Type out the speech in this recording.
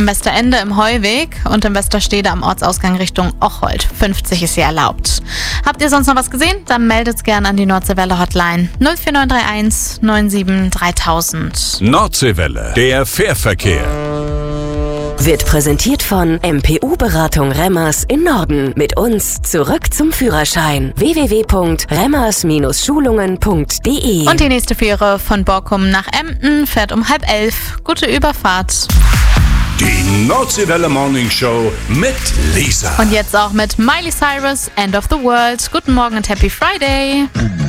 am Westerende im Heuweg und im Westerstede am Ortsausgang Richtung Ocholt. 50 ist hier erlaubt. Habt ihr sonst noch was gesehen? Dann meldet's gerne an die Nordseewelle Hotline 04931 97 3000. Nordseewelle, der Fährverkehr. Wird präsentiert von MPU-Beratung Remmers in Norden. Mit uns zurück zum Führerschein. www.remmers-schulungen.de. Und die nächste Fähre von Borkum nach Emden fährt um 10:30. Gute Überfahrt. Die Nordseewelle Morning Show mit Lisa. Und jetzt auch mit Miley Cyrus, End of the World. Guten Morgen und Happy Friday.